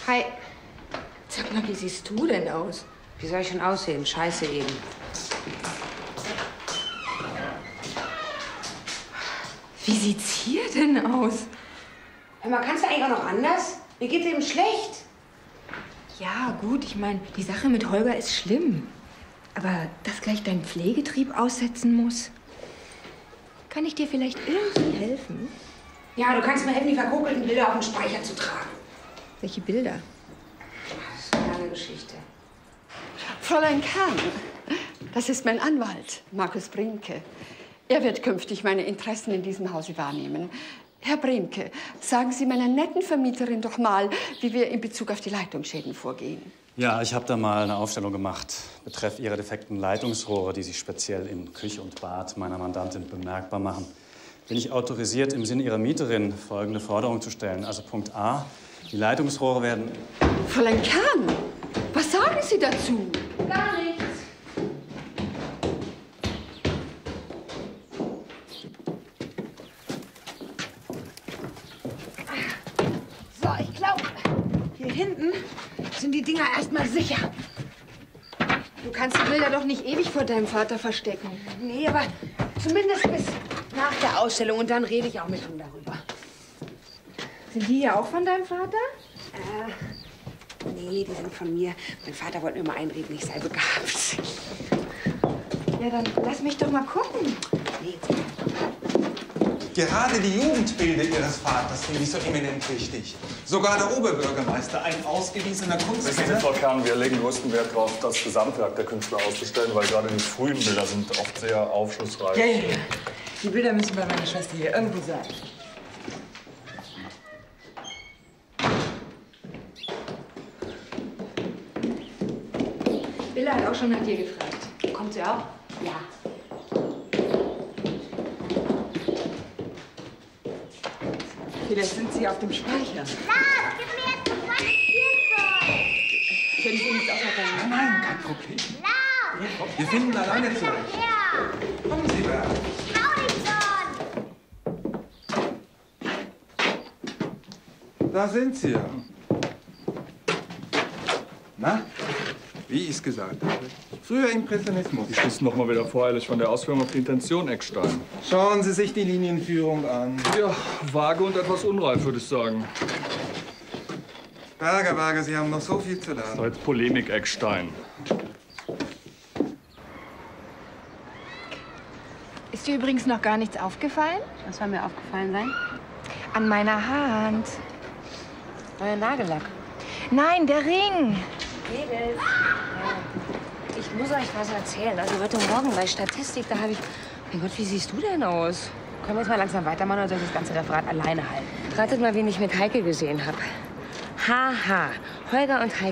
Hi. Sag mal, wie siehst du denn aus? Wie soll ich schon aussehen? Scheiße eben. Wie sieht's hier denn aus? Hör mal, kannst du eigentlich auch noch anders? Mir geht's eben schlecht. Ja, gut, ich meine, die Sache mit Holger ist schlimm. Aber dass gleich dein Pflegetrieb aussetzen muss? Kann ich dir vielleicht irgendwie helfen? Ja, du kannst mir helfen, die verkokelten Bilder auf den Speicher zu tragen. Welche Bilder? Das ist eine lange Geschichte. Fräulein Kern, das ist mein Anwalt, Markus Bremke. Er wird künftig meine Interessen in diesem Hause wahrnehmen. Herr Bremke, sagen Sie meiner netten Vermieterin doch mal, wie wir in Bezug auf die Leitungsschäden vorgehen. Ja, ich habe da mal eine Aufstellung gemacht, betreff ihrer defekten Leitungsrohre, die sich speziell in Küche und Bad meiner Mandantin bemerkbar machen. Bin ich autorisiert, im Sinne ihrer Mieterin folgende Forderung zu stellen. Also Punkt A, die Leitungsrohre werden... Fräulein Kern, was sagen Sie dazu? Gar nichts. So, ich glaube, hier hinten sind die Dinger erstmal sicher. Du kannst die Bilder doch nicht ewig vor deinem Vater verstecken. Nee, aber zumindest bis nach der Ausstellung. Und dann rede ich auch mit ihm darüber. Sind die ja auch von deinem Vater? Nee, die sind von mir. Mein Vater wollte mir mal einreden, ich sei begabt. Ja, dann lass mich doch mal gucken. Nee. Gerade die Jugendbilder Ihres Vaters finde ich so eminent wichtig. Sogar der Oberbürgermeister, ein ausgewiesener Wissen Sie, Kunstkenner. Frau Kern, wir legen größten Wert darauf, das Gesamtwerk der Künstler auszustellen, weil gerade die frühen Bilder sind oft sehr aufschlussreich. Ja. Die Bilder müssen bei meiner Schwester hier irgendwo sein. Billa hat auch schon nach dir gefragt. Kommt sie auch? Ja. Vielleicht sind sie auf dem Speicher. Lars, gib mir jetzt das meine Spielzeug! Können Sie nichts außer Nein, kein Problem. Lars! Wir finden alleine zurecht. Her! Kommen Sie, Bert. Schau dich schon! Da sind Sie ja. Na, wie ich es gesagt habe. Früher Impressionismus. Sie schießen noch mal wieder voreilig von der Ausführung auf die Intention, Eckstein. Schauen Sie sich die Linienführung an. Ja, vage und etwas unreif, würde ich sagen. Berger, Sie haben noch so viel zu lernen. Seid Polemik, Eckstein. Ist dir übrigens noch gar nichts aufgefallen? Was soll mir aufgefallen sein? An meiner Hand. Euer Nagellack. Nein, der Ring. Mädels. Ich muss euch was erzählen. Also heute Morgen bei Statistik, da habe ich... Mein Gott, wie siehst du denn aus? Können wir jetzt mal langsam weitermachen oder soll ich das ganze Referat alleine halten? Ratet mal, wen ich mit Heike gesehen habe. Haha, Holger und Heike